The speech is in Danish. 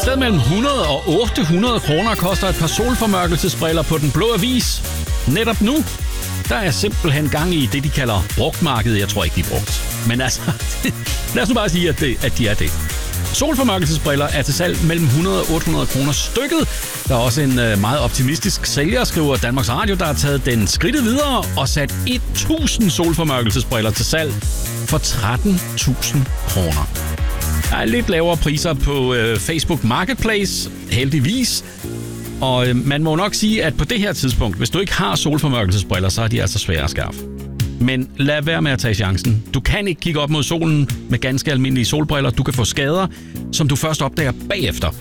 sted mellem 100 og 800 kroner koster et par solformørkelsesbriller på Den Blå Avis. Netop nu, der er simpelthen gang i det, de kalder brugtmarkedet. Jeg tror ikke, de er brugt. Men altså, lad os nu bare sige, at de er det. Solformørkelsesbriller er til salg mellem 100 og 800 kroner stykket. Der er også en meget optimistisk sælger, skriver Danmarks Radio, der har taget den skridtet videre og sat 1000 solformørkelsesbriller til salg for 13.000 kroner. Der er lidt lavere priser på Facebook Marketplace, heldigvis. Og man må nok sige, at på det her tidspunkt, hvis du ikke har solformørkelsesbriller, så er de altså svære at skaffe. Men lad være med at tage chancen. Du kan ikke kigge op mod solen med ganske almindelige solbriller. Du kan få skader, som du først opdager bagefter.